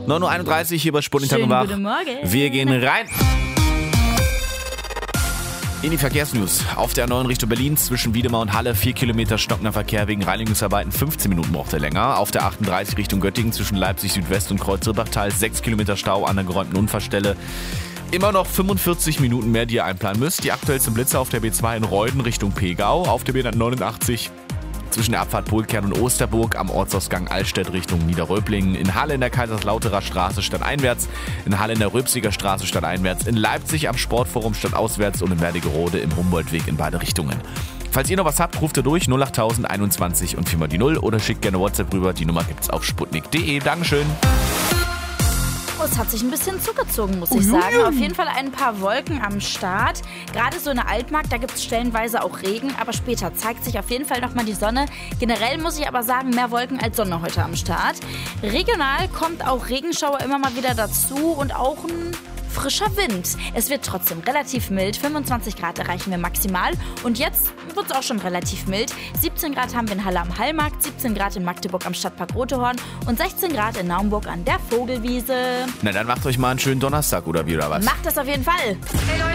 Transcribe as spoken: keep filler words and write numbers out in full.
neun Uhr einunddreißig hier bei Sputnik Tag und Wach. Guten Morgen. Wir gehen rein in die Verkehrsnews. Auf der A neun Richtung Berlin zwischen Wiedemar und Halle vier Kilometer stockender Verkehr wegen Reinigungsarbeiten. fünfzehn Minuten braucht er länger. Auf der achtunddreißig Richtung Göttingen zwischen Leipzig Südwest und Kreuz-Ribbachtal sechs Kilometer Stau an der geräumten Unfallstelle. Immer noch fünfundvierzig Minuten mehr, die ihr einplanen müsst. Die aktuellsten Blitze auf der B zwei in Reuden Richtung Pegau. Auf der B neunundachtzig zwischen der Abfahrt Polkern und Osterburg am Ortsausgang Altstedt Richtung Niederröplingen, in Halle in der Kaiserslauterer Straße stadteinwärts, in Halle in der Röpsiger Straße stadteinwärts, in Leipzig am Sportforum stadtauswärts und in Wernigerode im Humboldtweg in beide Richtungen. Falls ihr noch was habt, ruft ihr durch null acht null null einundzwanzig und viermal die null oder schickt gerne WhatsApp rüber. Die Nummer gibt's auf sputnik punkt de. Dankeschön. Es hat sich ein bisschen zugezogen, muss ich sagen. Auf jeden Fall ein paar Wolken am Start. Gerade so in der Altmark, da gibt es stellenweise auch Regen, aber später zeigt sich auf jeden Fall nochmal die Sonne. Generell muss ich aber sagen, mehr Wolken als Sonne heute am Start. Regional kommt auch Regenschauer immer mal wieder dazu und auch ein frischer Wind. Es wird trotzdem relativ mild. fünfundzwanzig Grad erreichen wir maximal. Und jetzt wird es auch schon relativ mild. siebzehn Grad haben wir in Halle am Hallmarkt, siebzehn Grad in Magdeburg am Stadtpark Rotehorn und sechzehn Grad in Naumburg an der Vogelwiese. Na dann macht euch mal einen schönen Donnerstag oder wie oder was? Macht das auf jeden Fall.